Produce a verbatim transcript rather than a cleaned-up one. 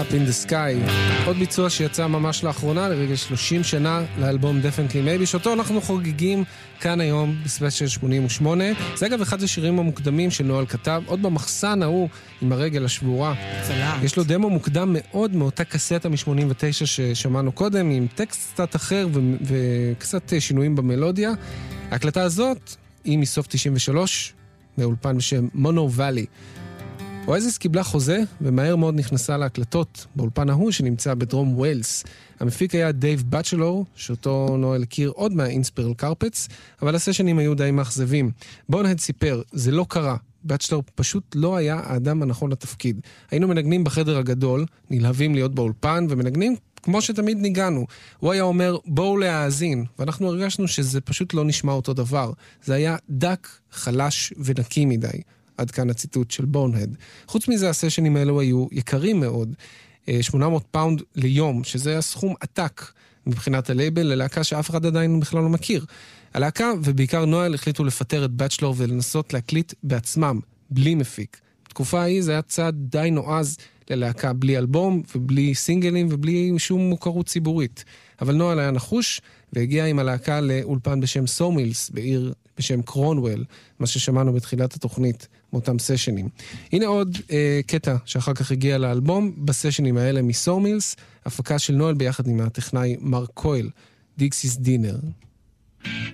Up in the Sky. עוד ביצוע שיצא ממש לאחרונה, לרגע שלושים שנה לאלבום Definitely Maybe, שאותו אנחנו חוגגים כאן היום בספיישל שמונים ושמונה. זה אגב אחד השירים המוקדמים שנועל כתב, עוד במחסן ההוא עם הרגל השבורה. צלעת. יש לו דמו מוקדם מאוד מאותה קסטה מ-שמונים ותשע ששמענו קודם, עם טקסט קצת אחר ו- וקצת שינויים במלודיה. ההקלטה הזאת היא מסוף תשעים ושלוש, מאולפן בשם מונו ואלי. אואזיס קיבלה חוזה, ומהר מאוד נכנסה להקלטות באולפן ההוא שנמצא בדרום ווילס. המפיק היה דייב בצ'לור, שאותו נועל הכיר עוד מהאינספירל קרפטס, אבל הסשנים היו די מאכזבים. בונהד סיפר, זה לא קרה. בצ'לור פשוט לא היה האדם הנכון לתפקיד. היינו מנגנים בחדר הגדול, נלהבים להיות באולפן, ומנגנים כמו שתמיד ניגענו. הוא היה אומר, בואו להאזין, ואנחנו הרגשנו שזה פשוט לא נשמע אותו דבר. זה היה דק, חלש ונקי מדי. עד כאן הציטוט של בונהד. חוץ מזה, הסשנים האלו היו יקרים מאוד, שמונה מאות פאונד ליום, שזה הסכום עתק מבחינת הלייבל, ללהקה שאף אחד עדיין בכלל לא מכיר. הלהקה, ובעיקר נועל, החליטו לפטר את בצ'לור ולנסות להקליט בעצמם, בלי מפיק. בתקופה ההיא זה היה צעד די נועז ללהקה בלי אלבום ובלי סינגלים ובלי שום מוכרות ציבורית. אבל נועל היה נחוש והגיע עם הלהקה לאולפן בשם סומילס, בעיר בשם קרונוול, מה ששמענו בתחילת התוכנית מאותם סשנים. הנה עוד אה, קטע שאחר כך הגיע לאלבום בסשנים האלה מסומילס, הפקה של נועל ביחד עם הטכנאי מרק קויל, דיקסיס דינר.